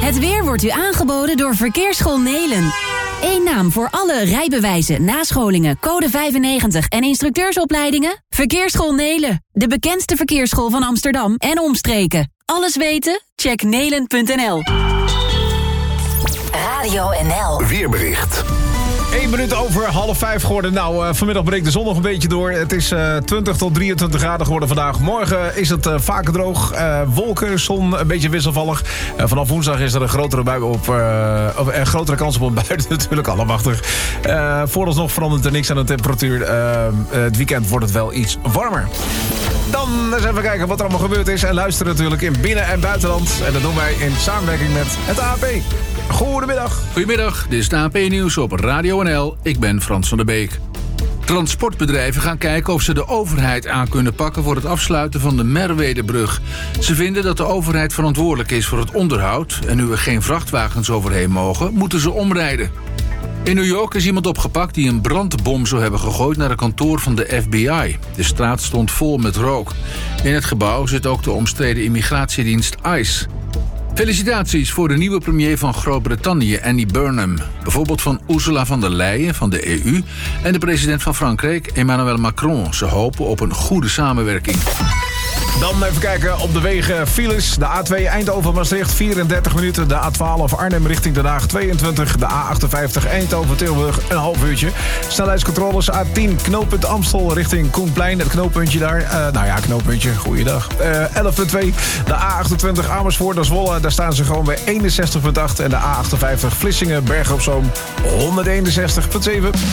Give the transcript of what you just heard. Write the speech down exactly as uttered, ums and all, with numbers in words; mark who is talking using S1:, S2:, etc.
S1: Het weer wordt u aangeboden door Verkeersschool Nelen. Eén naam voor alle rijbewijzen, nascholingen, code vijfennegentig en instructeursopleidingen? Verkeersschool Nelen, de bekendste verkeersschool van Amsterdam en omstreken. Alles weten? Check nelen punt n l.
S2: Radio N L.
S3: Weerbericht. Eén minuut over half vijf geworden. Nou, uh, vanmiddag breekt de zon nog een beetje door. Het is uh, twintig tot drieëntwintig graden geworden vandaag. Morgen is het uh, vaker droog. Uh, wolken, zon, een beetje wisselvallig. Uh, vanaf woensdag is er een grotere, bui op, uh, of, een grotere kans op een bui. Natuurlijk allemachtig. Uh, vooralsnog verandert er niks aan de temperatuur. Uh, het weekend wordt het wel iets warmer. Dan eens even kijken wat er allemaal gebeurd is. En luisteren natuurlijk in binnen- en buitenland. En dat doen wij in samenwerking met het A P. Goedemiddag.
S4: Goedemiddag, dit is het A P-nieuws op Radio N L. Ik ben Frans van der Beek. Transportbedrijven gaan kijken of ze de overheid aan kunnen pakken voor het afsluiten van de Merwedebrug. Ze vinden dat de overheid verantwoordelijk is voor het onderhoud. En nu er geen vrachtwagens overheen mogen, moeten ze omrijden. In New York is iemand opgepakt die een brandbom zou hebben gegooid naar een kantoor van de F B I. De straat stond vol met rook. In het gebouw zit ook de omstreden immigratiedienst ICE. Felicitaties voor de nieuwe premier van Groot-Brittannië, Andy Burnham. Bijvoorbeeld van Ursula von der Leyen van de E U en de president van Frankrijk, Emmanuel Macron. Ze hopen op een goede samenwerking.
S3: Dan even kijken op de wegen files. De A twee Eindhoven-Maastricht vierendertig minuten. De A twaalf Arnhem richting Den Haag tweeëntwintig. De A achtenvijftig Eindhoven-Tilburg een half uurtje. Snelheidscontroles A tien knooppunt Amstel richting Koenplein. Het knooppuntje daar. Uh, nou ja, knooppuntje. Goeiedag. Uh, elf punt twee. De A achtentwintig Amersfoort naar Zwolle. Daar staan ze gewoon bij eenenzestig punt acht. En de A achtenvijftig Vlissingen Bergen op Zoom honderdeenenzestig punt zeven.